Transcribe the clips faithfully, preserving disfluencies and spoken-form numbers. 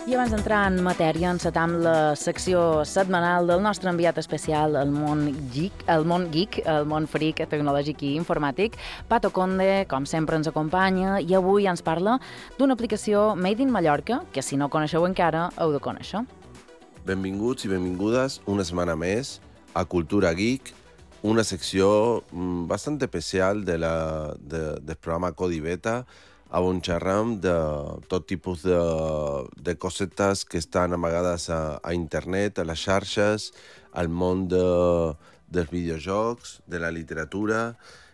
I abans d'entrar en matèria, encetam la secció setmanal del nostre enviat especial al món geek, al món geek, al món freak, tecnològic i informàtic. Pato Conde, com sempre, ens acompanya i avui ens parla d'una aplicació Made in Mallorca, que si no coneixeu encara, heu de conèixer. Benvinguts i benvingudes una setmana més a Cultura Geek, una secció bastant especial de la, de, del programa Codi Beta, on xerram de tot tipus de, de cosetes que estan amagades a, a internet, a les xarxes, al món de, dels videojocs, de la literatura,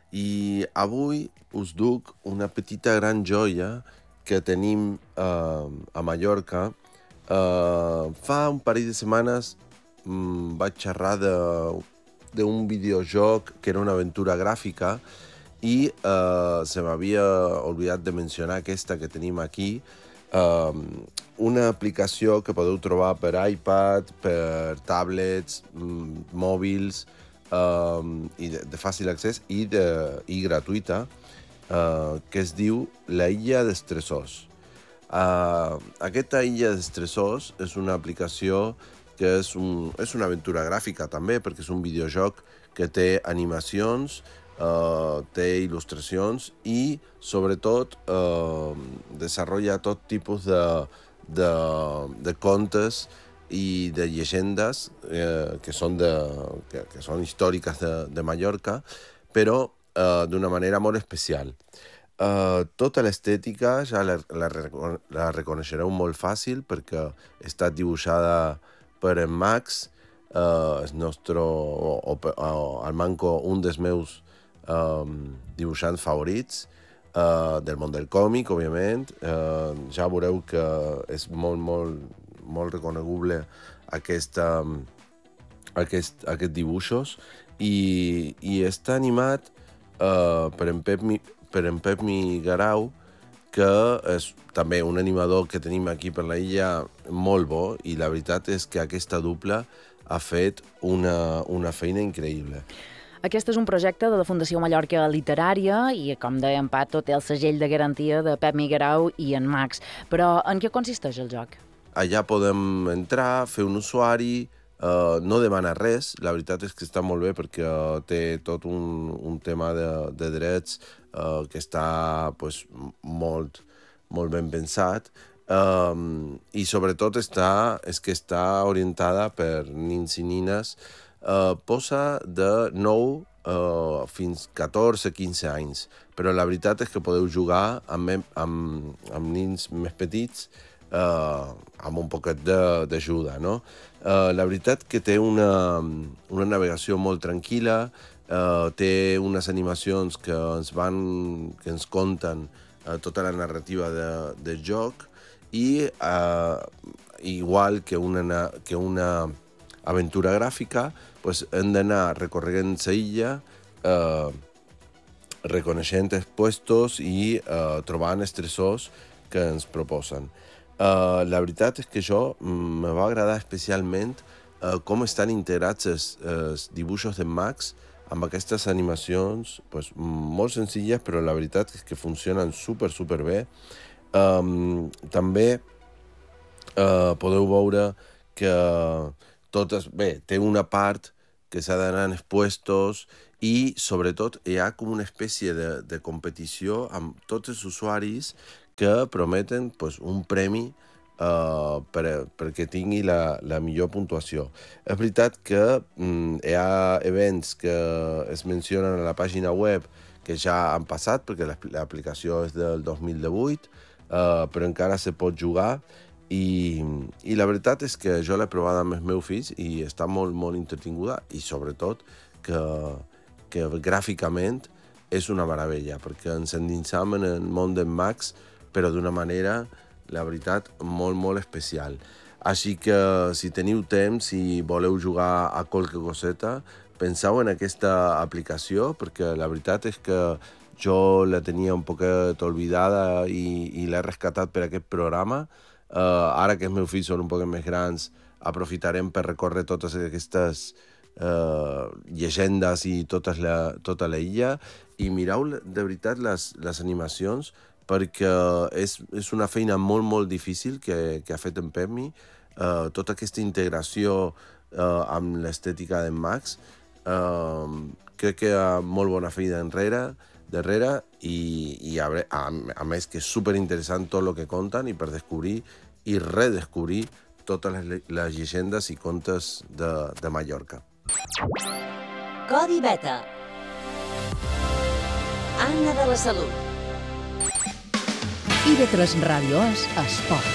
i avui us duc una petita gran joia que tenim eh, a Mallorca. Eh, fa un parell de setmanes mm, vaig xerrar d'un videojoc que era una aventura gràfica i eh, se m'havia oblidat de mencionar aquesta que tenim aquí, eh, una aplicació que podeu trobar per iPad, per tablets, mm, mòbils, eh, i de, de fàcil accés i, de, i gratuïta, eh, que es diu La Illa d'Estressors. Uh, aquesta Illa d'Estressors és una aplicació que és, un, és una aventura gràfica també, perquè és un videojoc que té animacions, uh, té il·lustracions i, sobretot, uh, desenvolupa tot tipus de, de, de contes i de llegendes eh, que, són de, que, que són històriques de, de Mallorca, però uh, d'una manera molt especial. Uh, tota l'estètica ja la, la, la reconeixereu molt fàcil perquè està dibuixada per en Max, uh, el nostre, o, o, o al manco un dels meus um, dibuixants favorits uh, del món del còmic, òbviament. Uh, ja veureu que és molt, molt, molt reconeguble aquesta, aquest, aquests dibuixos i, i està animat uh, per en Pep per en Pep Migarau, que és també un animador que tenim aquí per la illa molt bo, i la veritat és que aquesta dupla ha fet una, una feina increïble. Aquest és un projecte de la Fundació Mallorca Literària i, com deia en Pato, té el segell de garantia de Pep Migarau i en Max. Però en què consisteix el joc? Allà podem entrar, fer un usuari, uh, no demana res. La veritat és que està molt bé perquè uh, té tot un, un tema de, de drets Uh, que està pues, molt, molt ben pensat, um, i sobretot està, és que està orientada per nins i nines. Uh, posa de nou uh, fins catorze quinze anys, però la veritat és que podeu jugar amb, amb, amb nins més petits uh, amb un poquet d'ajuda, no? Uh, la veritat que té una, una navegació molt tranquil·la. Uh, té unes animacions que ens van, que ens conten uh, tota la narrativa de, del joc i uh, igual que una, que una aventura gràfica, pues, hem d'anar recorrent la illa, uh, reconeixent els puestos i uh, trobant estressors que ens proposen. Uh, la veritat és que això me va agradar especialment uh, com estan integrats els, els dibuixos de Max amb aquestes animacions pues, molt senzilles, però la veritat és que funcionen super, super bé. Um, també uh, podeu veure que totes... Bé, té una part que s'ha d'anar en els puestos i, sobretot, hi ha com una espècie de, de competició amb tots els usuaris que prometen pues, un premi Uh, per, perquè tingui la, la millor puntuació. És veritat que mm, hi ha events que es mencionen a la pàgina web que ja han passat, perquè l'aplicació és del dos mil divuit, uh, però encara se pot jugar, i, i la veritat és que jo l'he provada amb els meus fills i està molt, molt entretinguda, i sobretot que, que gràficament és una meravella, perquè ens endinsam en el món d'en Max, però d'una manera, la veritat, molt, molt especial. Així que, si teniu temps i voleu jugar a qualque coseta, penseu en aquesta aplicació, perquè la veritat és que jo la tenia un poquet oblidada i, i l'he rescatat per aquest programa. Uh, ara que els meus fills són un poc més grans, aprofitarem per recórrer totes aquestes uh, llegendes i totes la, tota la illa. I mireu, de veritat, les, les animacions perquè és, és una feina molt, molt difícil que, que ha fet en Pemi. Uh, tota aquesta integració uh, amb l'estètica d'en Max, uh, crec que hi ha molt bona feina enrere, darrere, i, i a, a, a més que és superinteressant tot el que conten i per descobrir i redescobrir totes les, les llegendes i contes de, de Mallorca. Codi Beta. Anna de la Salut. I ve tres Ràdio és Esport.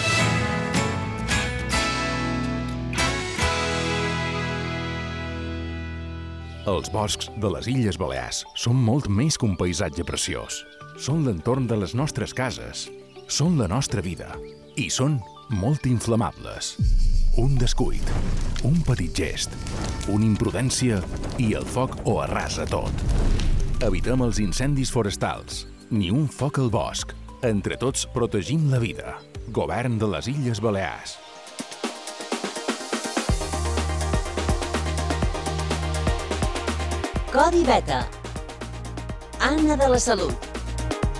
Els boscs de les Illes Balears són molt més que un paisatge preciós. Són l'entorn de les nostres cases, són la nostra vida i són molt inflamables. Un descuit, un petit gest, una imprudència i el foc ho arrasa tot. Evitem els incendis forestals, ni un foc al bosc. Entre tots protegim la vida. Govern de les Illes Balears. Codi Beta. Anna de la Salut.